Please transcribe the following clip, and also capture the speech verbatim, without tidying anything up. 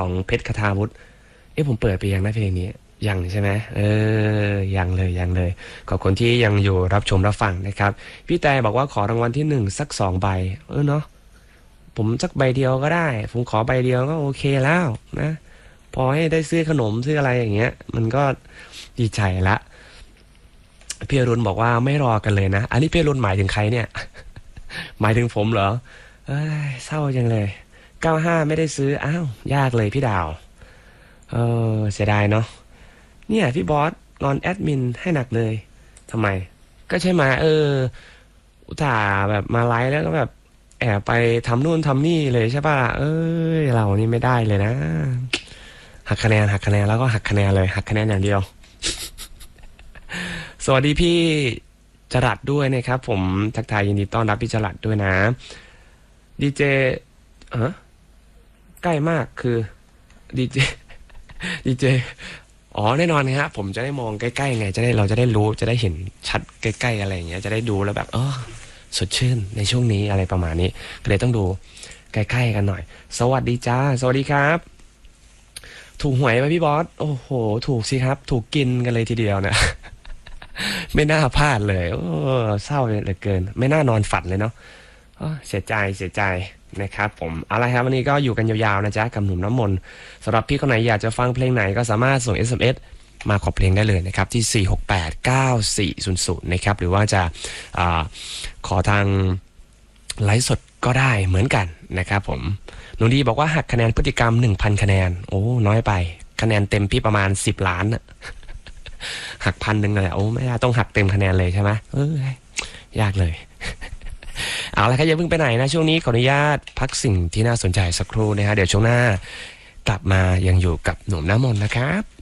ของเพชรคทาวุฒิเอ๊ะผมเปิดไปยังนะเพลงนี้ยังใช่ไหมเออยังเลยยังเลยขอบคนที่ยังอยู่รับชมรับฟังนะครับพี่แต่บอกว่าขอรางวัลที่หนึ่งสักสองใบเออเนาะผมสักใบเดียวก็ได้ผมขอใบเดียวก็โอเคแล้วนะพอให้ได้ซื้อขนมซื้ออะไรอย่างเงี้ยมันก็ดีใจละพี่อรุณบอกว่าไม่รอกันเลยนะอันนี้พี่อรุณหมายถึงใครเนี่ย หมายถึงผมเหรอเอ้ยเศร้าจังเลยเก้าห้าไม่ได้ซื้ออ้าวยากเลยพี่ดาวเออเสียดายเนาะเนี่ยพี่บอสงอนแอดมินให้หนักเลยทำไมก็ใช่ไหมเอออุตส่าห์แบบมาไลฟ์แล้วก็แบบแอบไปทำนู่นทำนี่เลยใช่ป่ะเอ้ยเรานี่ไม่ได้เลยนะหักคะแนนหักคะแนนแล้วก็หักคะแนนเลยหักคะแนนอย่างเดียว สวัสดีพี่จรัสด้วยนะครับผมทักทายยินดีต้อนรับพี่จรัสด้วยนะดีเจเออใกล้มากคือดีเจ ดีเจอ๋อแน่นอนครับผมจะได้มองใกล้ๆไงจะได้เราจะได้รู้จะได้เห็นชัดใกล้ๆอะไรอย่างเงี้ยจะได้ดูแล้วแบบเออสดชื่นในช่วงนี้อะไรประมาณนี้ก็เลยต้องดูใกล้ๆกันหน่อยสวัสดีจ้าสวัสดีครับถูกหวยไหมพี่บอสโอ้โหถูกสิครับถูกกินกันเลยทีเดียวนะ ไม่น่าพลาดเลยโอ้เศร้าเหลือเกินไม่น่านอนฝันเลยเนาะเสียใจเสียใจนะครับผมเอาละครับวันนี้ก็อยู่กันยาวๆนะจ๊ะกับหนุ่มน้ำมนต์สำหรับพี่คนไหนอยากจะฟังเพลงไหนก็สามารถส่ง เอส เอ็ม เอส มาขอเพลงได้เลยนะครับที่สี่ หก แปด เก้า สี่ ศูนย์ ศูนย์นะครับหรือว่าจะอาขอทางไลฟ์สดก็ได้เหมือนกันนะครับผมหนูดีบอกว่าหักคะแนนพฤติกรรม หนึ่งพัน คะแนนโอ้น้อยไปคะแนนเต็มพี่ประมาณสิบล้านอะหักพันหนึ่งเลยโอ้ไม่ได้ต้องหักเต็มคะแนนเลยใช่ไหมเออยากเลย เอาละครับอย่าเพิ่งไปไหนนะช่วงนี้ขออนุญาตพักสิ่งที่น่าสนใจสักครู่นะฮะเดี๋ยวช่วงหน้ากลับมายังอยู่กับหนุ่มน้ำมนต์นะครับ